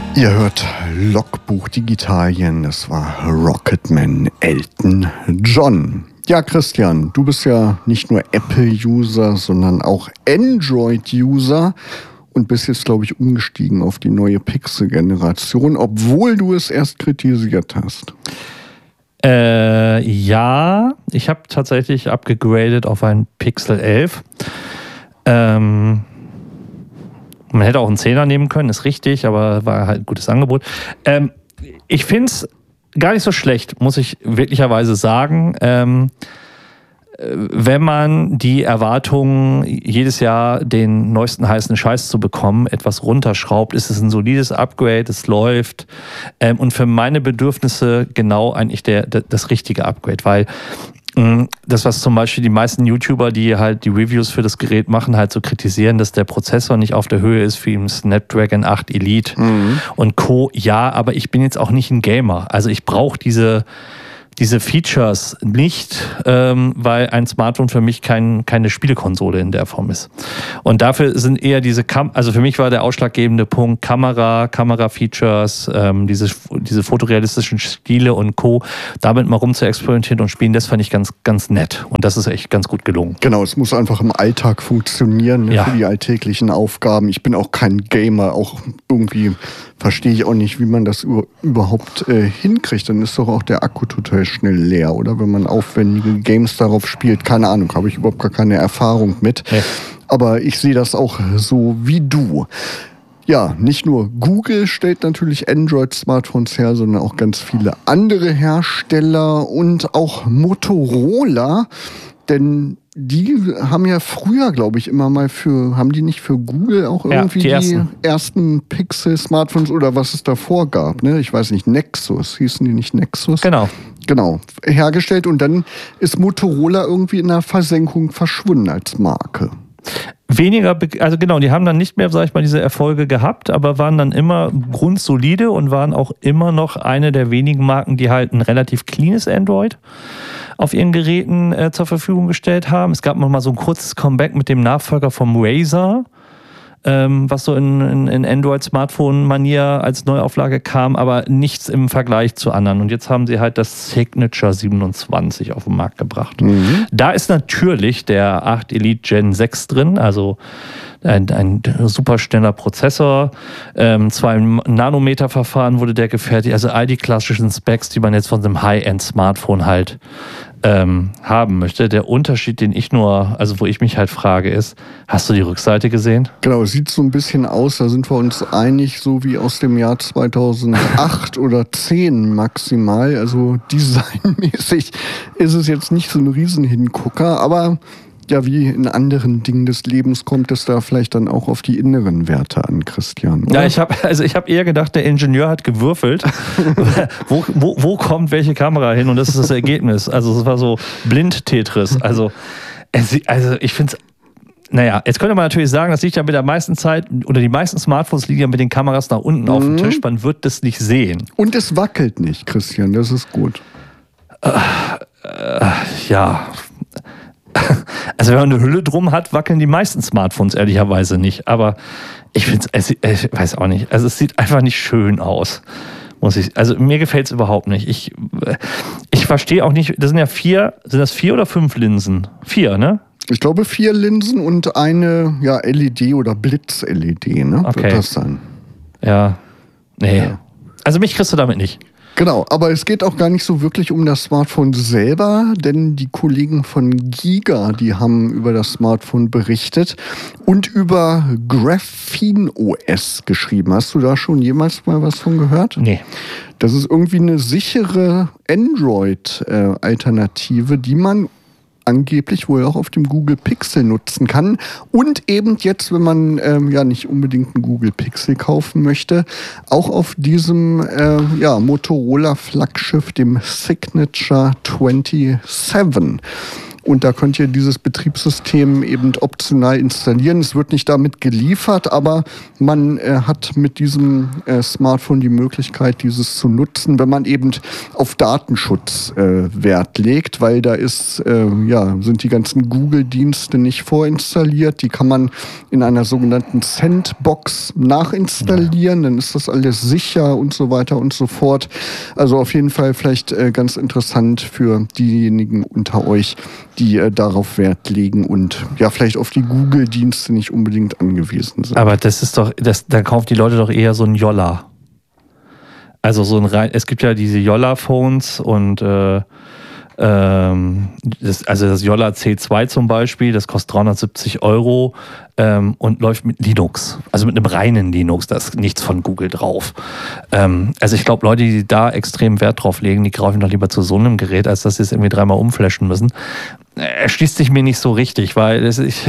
Ihr hört Logbuch Digitalien, das war Rocketman Elton John. Ja, Christian, du bist ja nicht nur Apple-User, sondern auch Android-User und bist jetzt, glaube ich, umgestiegen auf die neue Pixel-Generation, obwohl du es erst kritisiert hast. Ja, ich habe tatsächlich abgegradet auf ein Pixel 11. Man hätte auch einen 10er nehmen können, ist richtig, aber war halt ein gutes Angebot. Ich finde es gar nicht so schlecht, muss ich wirklicherweise sagen. Wenn man die Erwartungen, jedes Jahr den neuesten heißen Scheiß zu bekommen, etwas runterschraubt, ist es ein solides Upgrade, es läuft. Und für meine Bedürfnisse genau eigentlich das richtige Upgrade, weil das, was zum Beispiel die meisten YouTuber, die halt die Reviews für das Gerät machen, halt so kritisieren, dass der Prozessor nicht auf der Höhe ist wie im Snapdragon 8 Elite und Co. Ja, aber ich bin jetzt auch nicht ein Gamer. Also ich brauche diese Features nicht, weil ein Smartphone für mich keine Spielekonsole in der Form ist. Und dafür sind eher also für mich war der ausschlaggebende Punkt Kamera-Features, diese fotorealistischen Stile und Co. Damit mal rum zu experimentieren und spielen, das fand ich ganz, ganz nett. Und das ist echt ganz gut gelungen. Genau, es muss einfach im Alltag funktionieren, ne, ja, für die alltäglichen Aufgaben. Ich bin auch kein Gamer, auch irgendwie verstehe ich auch nicht, wie man das überhaupt hinkriegt. Dann ist doch auch der Akku total schnell leer, oder? Wenn man aufwendige Games darauf spielt. Keine Ahnung, habe ich überhaupt gar keine Erfahrung mit. Ja. Aber ich sehe das auch so wie du. Ja, nicht nur Google stellt natürlich Android-Smartphones her, sondern auch ganz viele andere Hersteller und auch Motorola. Denn die haben ja früher, glaube ich, immer mal haben die nicht für Google auch irgendwie die ersten Pixel-Smartphones oder was es davor gab, ne? Ich weiß nicht, Nexus, hießen die nicht Nexus? Genau, hergestellt und dann ist Motorola irgendwie in der Versenkung verschwunden als Marke. Also genau, die haben dann nicht mehr, sag ich mal, diese Erfolge gehabt, aber waren dann immer grundsolide und waren auch immer noch eine der wenigen Marken, die halt ein relativ cleanes Android auf ihren Geräten zur Verfügung gestellt haben. Es gab noch mal so ein kurzes Comeback mit dem Nachfolger vom Razer, was so in Android-Smartphone-Manier als Neuauflage kam, aber nichts im Vergleich zu anderen. Und jetzt haben sie halt das Signature 27 auf den Markt gebracht. Da ist natürlich der 8 Elite Gen 6 drin, also ein super schneller Prozessor, 2-Nanometer-Verfahren wurde der gefertigt, also all die klassischen Specs, die man jetzt von so einem High-End-Smartphone halt haben möchte. Der Unterschied, wo ich mich halt frage, ist, hast du die Rückseite gesehen? Genau, es sieht so ein bisschen aus, da sind wir uns einig, so wie aus dem Jahr 2008 oder 10 maximal. Also designmäßig ist es jetzt nicht so ein Riesenhingucker, aber ja, wie in anderen Dingen des Lebens kommt es da vielleicht dann auch auf die inneren Werte an, Christian. Oder? Ja, ich hab eher gedacht, der Ingenieur hat gewürfelt. wo kommt welche Kamera hin? Und das ist das Ergebnis. Also es war so Blind-Tetris. Also ich finde es. Naja, jetzt könnte man natürlich sagen, das liegt ja mit der meisten Zeit, oder die meisten Smartphones liegen ja mit den Kameras nach unten auf dem Tisch. Man wird das nicht sehen. Und es wackelt nicht, Christian. Das ist gut. Ja. Also wenn man eine Hülle drum hat, wackeln die meisten Smartphones ehrlicherweise nicht. Aber ich finde es, ich weiß auch nicht. Also es sieht einfach nicht schön aus. Also mir gefällt es überhaupt nicht. Ich verstehe auch nicht, das sind das 4 oder 5 Linsen? 4, ne? Ich glaube 4 Linsen und eine LED oder Blitz-LED, ne? Okay. Wird das sein? Ja. Nee. Ja. Also mich kriegst du damit nicht. Genau, aber es geht auch gar nicht so wirklich um das Smartphone selber, denn die Kollegen von Giga, die haben über das Smartphone berichtet und über Graphene OS geschrieben. Hast du da schon jemals mal was von gehört? Nee. Das ist irgendwie eine sichere Android-Alternative, die man angeblich wohl auch auf dem Google Pixel nutzen kann. Und eben jetzt, wenn man nicht unbedingt einen Google Pixel kaufen möchte, auch auf diesem Motorola-Flaggschiff, dem Signature 27. Und da könnt ihr dieses Betriebssystem eben optional installieren. Es wird nicht damit geliefert, aber man hat mit diesem Smartphone die Möglichkeit, dieses zu nutzen, wenn man eben auf Datenschutz Wert legt, weil da sind die ganzen Google-Dienste nicht vorinstalliert. Die kann man in einer sogenannten Sandbox nachinstallieren. Dann ist das alles sicher und so weiter und so fort. Also auf jeden Fall vielleicht ganz interessant für diejenigen unter euch, die darauf Wert legen und ja vielleicht auf die Google-Dienste nicht unbedingt angewiesen sind. Aber das ist doch, dann kaufen die Leute doch eher so ein Jolla. Also es gibt ja diese Jolla-Phones und das Jolla C2 zum Beispiel, das kostet 370 € und läuft mit Linux, also mit einem reinen Linux, da ist nichts von Google drauf. Also ich glaube, Leute, die da extrem Wert drauf legen, die greifen doch lieber zu so einem Gerät, als dass sie es irgendwie dreimal umflashen müssen. Erschließt sich mir nicht so richtig, weil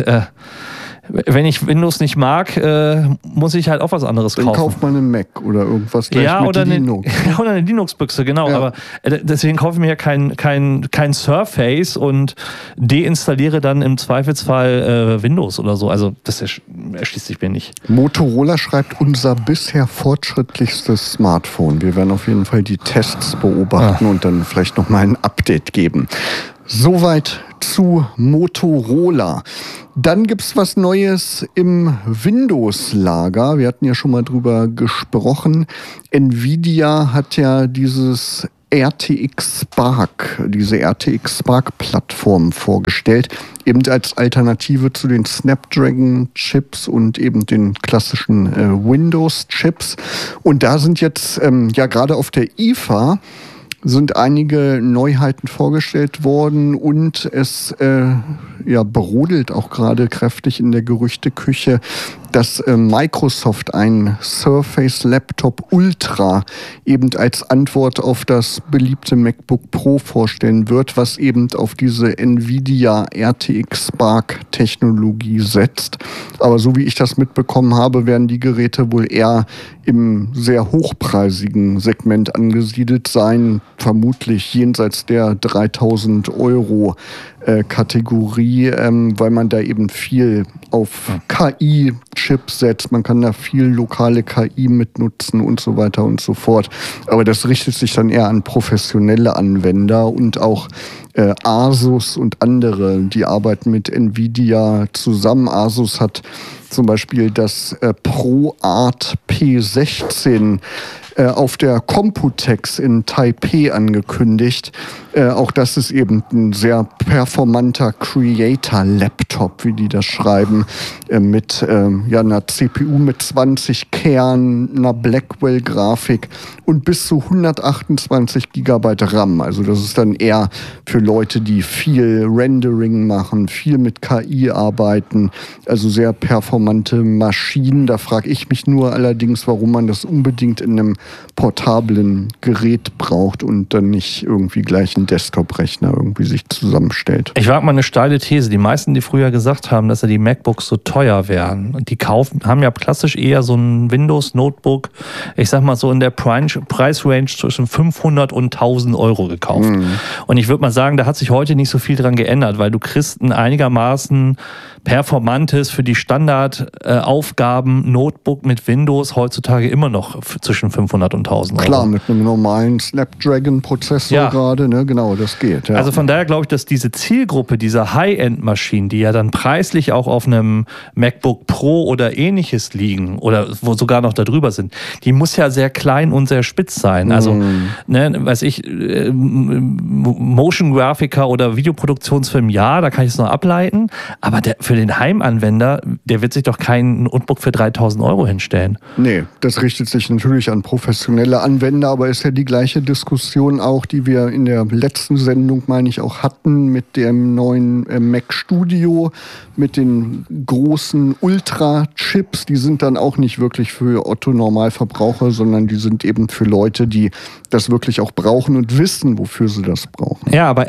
wenn ich Windows nicht mag, muss ich halt auch was anderes kaufen. Dann kauft man einen Mac oder irgendwas gleich mit Linux. Oder eine Linux-Büchse, genau. Ja. Aber deswegen kaufe ich mir ja kein Surface und deinstalliere dann im Zweifelsfall Windows oder so. Also das erschließt sich mir nicht. Motorola schreibt, unser bisher fortschrittlichstes Smartphone. Wir werden auf jeden Fall die Tests beobachten und dann vielleicht nochmal ein Update geben. Soweit zu Motorola. Dann gibt es was Neues im Windows-Lager. Wir hatten ja schon mal drüber gesprochen. Nvidia hat ja dieses RTX Spark, diese RTX Spark-Plattform vorgestellt, eben als Alternative zu den Snapdragon-Chips und eben den klassischen Windows-Chips. Und da sind jetzt gerade auf der IFA sind einige Neuheiten vorgestellt worden und es brodelt auch gerade kräftig in der Gerüchteküche, dass Microsoft ein Surface Laptop Ultra eben als Antwort auf das beliebte MacBook Pro vorstellen wird, was eben auf diese Nvidia RTX Spark Technologie setzt. Aber so wie ich das mitbekommen habe, werden die Geräte wohl eher im sehr hochpreisigen Segment angesiedelt sein, vermutlich jenseits der 3.000 € Kategorie, weil man da eben viel auf KI-Chips setzt. Man kann da viel lokale KI mitnutzen und so weiter und so fort. Aber das richtet sich dann eher an professionelle Anwender und auch Asus und andere, die arbeiten mit Nvidia zusammen. Asus hat zum Beispiel das ProArt P16 auf der Computex in Taipei angekündigt. Auch das ist eben ein sehr performanter Creator-Laptop, wie die das schreiben, mit einer CPU mit 20 Kernen, einer Blackwell-Grafik und bis zu 128 GB RAM. Also das ist dann eher für Leute, die viel Rendering machen, viel mit KI arbeiten, also sehr performante Maschinen. Da frage ich mich nur allerdings, warum man das unbedingt in einem portablen Gerät braucht und dann nicht irgendwie gleich einen Desktop-Rechner irgendwie sich zusammenstellt. Ich wage mal eine steile These. Die meisten, die früher gesagt haben, dass ja die MacBooks so teuer wären, die haben ja klassisch eher so ein Windows-Notebook, ich sag mal so in der Preisrange zwischen 500 und 1.000 € gekauft. Und ich würde mal sagen, da hat sich heute nicht so viel dran geändert, weil du kriegst ein einigermaßen performantes für die Standardaufgaben Notebook mit Windows heutzutage immer noch zwischen 500 und 1.000 €. Klar, mit einem normalen Snapdragon-Prozessor gerade, ne? Genau, das geht. Ja. Also von daher glaube ich, dass diese Zielgruppe dieser High-End-Maschinen, die ja dann preislich auch auf einem MacBook Pro oder ähnliches liegen oder wo sogar noch darüber sind, die muss ja sehr klein und sehr spitz sein. Also, Motion-Grafiker oder Videoproduktionsfilm, ja, da kann ich es noch ableiten, aber für den Heimanwender, der wird sich doch kein Notebook für 3.000 € hinstellen. Nee, das richtet sich natürlich an professionelle Anwender, aber ist ja die gleiche Diskussion auch, die wir in der letzten Sendung, meine ich, auch hatten mit dem neuen Mac Studio, mit den großen Ultra-Chips. Die sind dann auch nicht wirklich für Otto-Normalverbraucher, sondern die sind eben für Leute, die das wirklich auch brauchen und wissen, wofür sie das brauchen. Ja, aber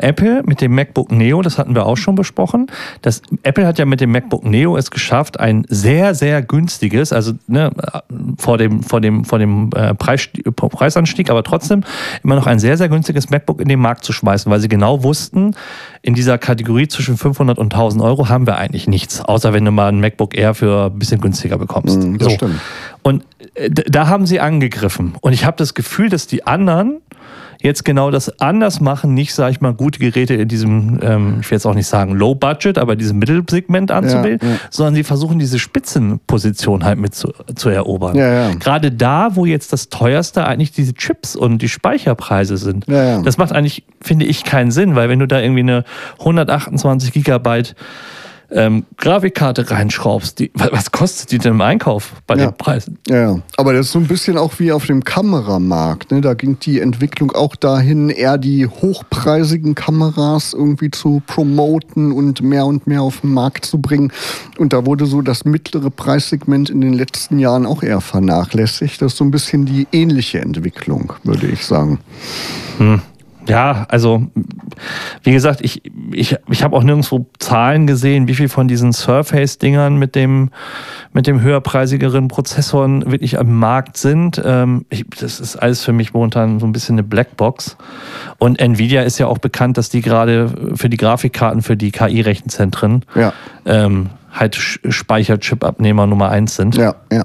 Apple mit dem MacBook Neo, das hatten wir auch schon besprochen. Apple hat ja mit dem MacBook Neo es geschafft, ein sehr, sehr günstiges, also vor dem Preisanstieg, aber trotzdem immer noch ein sehr, sehr günstiges MacBook in den Markt zu schmeißen, weil sie genau wussten, in dieser Kategorie zwischen 500 und 1000 Euro haben wir eigentlich nichts, außer wenn du mal ein MacBook Air für ein bisschen günstiger bekommst. Das stimmt. Und da haben sie angegriffen. Und ich habe das Gefühl, dass die anderen jetzt genau das anders machen, nicht, sage ich mal, gute Geräte in diesem, ich will jetzt auch nicht sagen Low Budget, aber diesem Mittelsegment anzuwählen, sondern sie versuchen diese Spitzenposition halt mit zu erobern. Gerade da, wo jetzt das teuerste eigentlich diese Chips und die Speicherpreise sind. Das macht eigentlich, finde ich, keinen Sinn, weil wenn du da irgendwie eine 128 Gigabyte Grafikkarte reinschraubst, was kostet die denn im Einkauf bei den Preisen? Ja, aber das ist so ein bisschen auch wie auf dem Kameramarkt. Ne? Da ging die Entwicklung auch dahin, eher die hochpreisigen Kameras irgendwie zu promoten und mehr auf den Markt zu bringen. Und da wurde so das mittlere Preissegment in den letzten Jahren auch eher vernachlässigt. Das ist so ein bisschen die ähnliche Entwicklung, würde ich sagen. Ja, also wie gesagt, ich habe auch nirgendwo Zahlen gesehen, wie viel von diesen Surface-Dingern mit dem höherpreisigeren Prozessoren wirklich am Markt sind. Das ist alles für mich momentan so ein bisschen eine Blackbox. Und Nvidia ist ja auch bekannt, dass die gerade für die Grafikkarten, für die KI-Rechenzentren halt Speicherchip-Abnehmer Nummer 1 sind.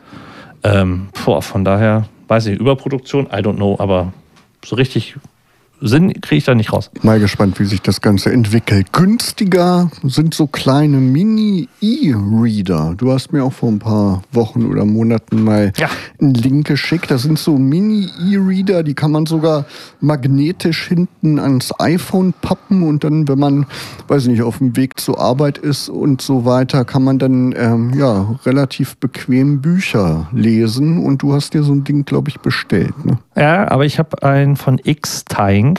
Von daher, weiß ich, Überproduktion, I don't know, aber so richtig Sinn kriege ich da nicht raus. Mal gespannt, wie sich das Ganze entwickelt. Günstiger sind so kleine Mini-E-Reader. Du hast mir auch vor ein paar Wochen oder Monaten mal einen Link geschickt. Das sind so Mini-E-Reader, die kann man sogar magnetisch hinten ans iPhone pappen und dann, wenn man, weiß nicht, auf dem Weg zur Arbeit ist und so weiter, kann man dann relativ bequem Bücher lesen und du hast dir so ein Ding, glaube ich, bestellt, ne? Ja, aber ich habe einen von X-Tying.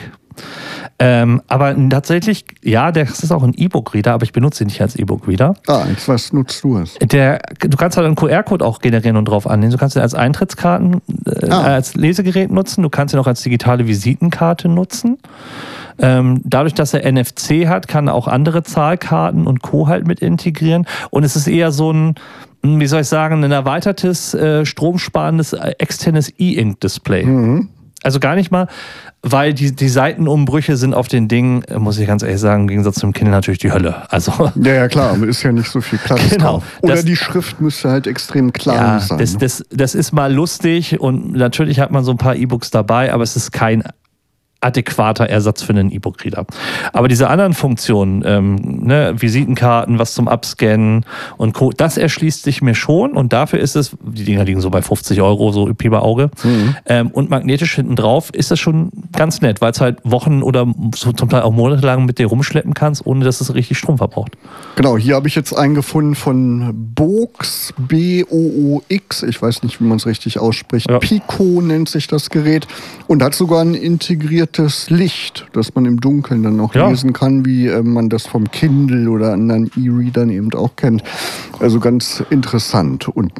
Aber tatsächlich, das ist auch ein E-Book-Reader, aber ich benutze ihn nicht als E-Book-Reader. Was nutzt du es? Du kannst halt einen QR-Code auch generieren und drauf annehmen. Du kannst ihn als Eintrittskarten, als Lesegerät nutzen. Du kannst ihn auch als digitale Visitenkarte nutzen. Dadurch, dass er NFC hat, kann er auch andere Zahlkarten und Co. halt mit integrieren. Und es ist eher so ein, wie soll ich sagen, ein erweitertes, stromsparendes, externes E-Ink-Display. Also gar nicht mal, weil die Seitenumbrüche sind auf den Dingen, muss ich ganz ehrlich sagen, im Gegensatz zum Kindle natürlich die Hölle. Also ja, klar, aber ist ja nicht so viel Platz drauf. Oder die Schrift müsste halt extrem klein sein. Das ist mal lustig und natürlich hat man so ein paar E-Books dabei, aber es ist kein adäquater Ersatz für einen E-Book-Reader. Aber diese anderen Funktionen, Visitenkarten, was zum Abscannen und Co., das erschließt sich mir schon und dafür ist es, die Dinger liegen so bei 50 Euro, so Pi bei Auge, und magnetisch hinten drauf ist das schon ganz nett, weil es halt Wochen oder so zum Teil auch monatelang mit dir rumschleppen kannst, ohne dass es richtig Strom verbraucht. Genau, hier habe ich jetzt einen gefunden von Boox, B-O-O-X, ich weiß nicht, wie man es richtig ausspricht, Pico nennt sich das Gerät und hat sogar ein integriertes Licht, dass man im Dunkeln dann auch lesen kann, wie man das vom Kindle oder anderen E-Readern eben auch kennt. Also ganz interessant und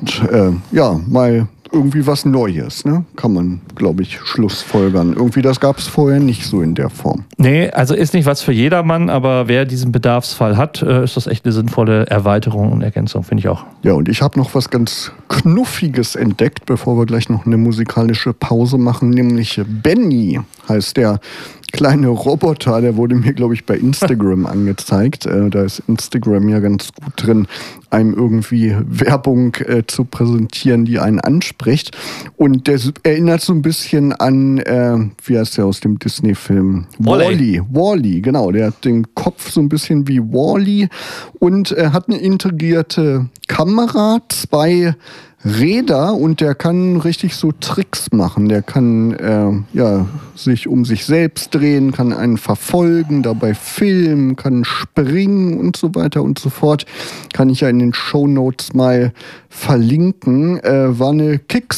mal irgendwie was Neues, ne? Kann man, glaube ich, schlussfolgern. Irgendwie, das gab es vorher nicht so in der Form. Nee, also ist nicht was für jedermann, aber wer diesen Bedarfsfall hat, ist das echt eine sinnvolle Erweiterung und Ergänzung, finde ich auch. Ja, und ich habe noch was ganz Knuffiges entdeckt, bevor wir gleich noch eine musikalische Pause machen, nämlich Benny heißt der kleine Roboter, der wurde mir, glaube ich, bei Instagram angezeigt. Da ist Instagram ja ganz gut drin, einem irgendwie Werbung zu präsentieren, die einen anspricht. Und der erinnert so ein bisschen an, wie heißt der aus dem Disney-Film? Wall-E, genau. Der hat den Kopf so ein bisschen wie Wall-E und hat eine integrierte Kamera, 2 Räder und der kann richtig so Tricks machen. Der kann sich um sich selbst drehen, kann einen verfolgen, dabei filmen, kann springen und so weiter und so fort. Kann ich ja in den Shownotes mal verlinken. War eine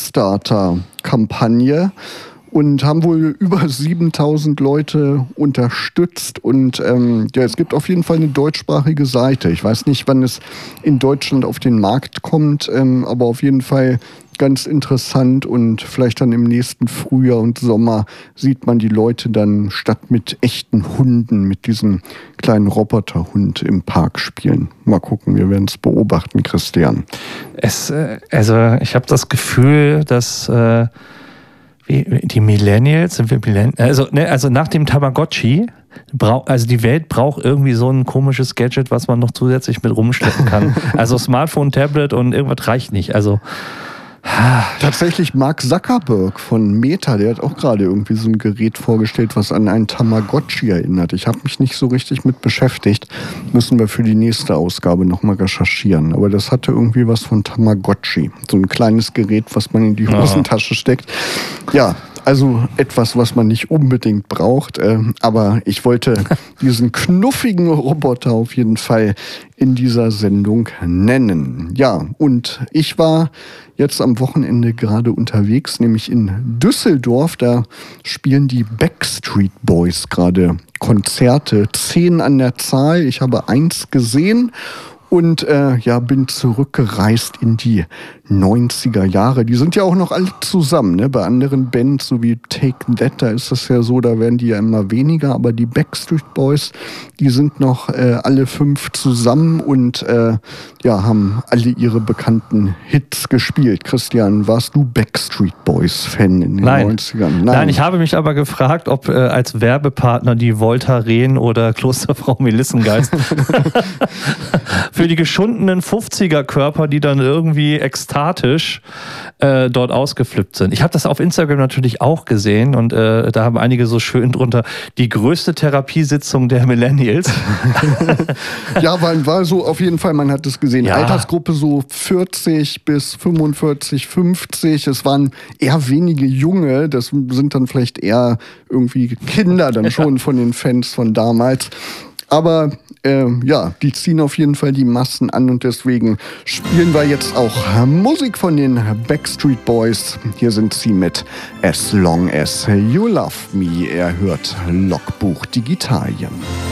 Kickstarter-Kampagne und haben wohl über 7000 Leute unterstützt. Und es gibt auf jeden Fall eine deutschsprachige Seite. Ich weiß nicht, wann es in Deutschland auf den Markt kommt, aber auf jeden Fall ganz interessant und vielleicht dann im nächsten Frühjahr und Sommer sieht man die Leute dann statt mit echten Hunden, mit diesem kleinen Roboterhund im Park spielen. Mal gucken, wir werden es beobachten, Christian. Also ich habe das Gefühl, dass die Millennials, also nach dem Tamagotchi, also die Welt braucht irgendwie so ein komisches Gadget, was man noch zusätzlich mit rumschleppen kann. Also Smartphone, Tablet und irgendwas reicht nicht. Also tatsächlich Mark Zuckerberg von Meta, der hat auch gerade irgendwie so ein Gerät vorgestellt, was an einen Tamagotchi erinnert. Ich habe mich nicht so richtig mit beschäftigt. Müssen wir für die nächste Ausgabe nochmal recherchieren. Aber das hatte irgendwie was von Tamagotchi. So ein kleines Gerät, was man in die Hosentasche steckt. Ja, also etwas, was man nicht unbedingt braucht. Aber ich wollte diesen knuffigen Roboter auf jeden Fall in dieser Sendung nennen. Ja, und ich war jetzt am Wochenende gerade unterwegs, nämlich in Düsseldorf. Da spielen die Backstreet Boys gerade Konzerte. 10 an der Zahl. Ich habe 1 gesehen. Und bin zurückgereist in die 90er Jahre. Die sind ja auch noch alle zusammen, ne? Bei anderen Bands, so wie Take That, da ist das ja so, da werden die ja immer weniger. Aber die Backstreet Boys, die sind noch alle 5 zusammen und haben alle ihre bekannten Hits gespielt. Christian, warst du Backstreet Boys-Fan in den 90ern? Nein, ich habe mich aber gefragt, ob als Werbepartner die Voltaren oder Klosterfrau Melissengeist für die geschundenen 50er-Körper, die dann irgendwie ekstatisch dort ausgeflippt sind. Ich habe das auf Instagram natürlich auch gesehen und da haben einige so schön drunter die größte Therapiesitzung der Millennials. Ja, war so auf jeden Fall, man hat es gesehen. Ja. Altersgruppe so 40 bis 45, 50. Es waren eher wenige Junge, das sind dann vielleicht eher irgendwie Kinder dann schon von den Fans von damals. Aber die ziehen auf jeden Fall die Massen an und deswegen spielen wir jetzt auch Musik von den Backstreet Boys. Hier sind sie mit As Long As You Love Me. Er hört Logbuch Digitalien.